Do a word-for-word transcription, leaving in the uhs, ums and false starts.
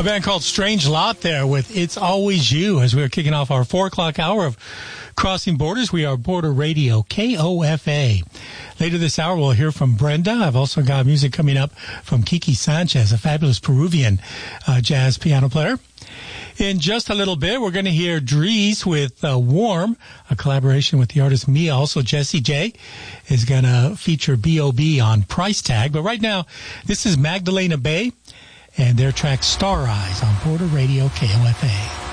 band called Strange Lot there with It's Always You as we are kicking off our four o'clock hour of Crossing Borders. We are Border Radio, K O F A. Later this hour, we'll hear from Brenda. I've also got music coming up from Kiki Sanchez, a fabulous Peruvian uh, jazz piano player. In just a little bit, we're going to hear Dries with uh, Warm, a collaboration with the artist Mia. Also, Jessie J is going to feature B O B on Price Tag. But right now, this is Magdalena Bay and their track Star Eyes on Border Radio, K O F A.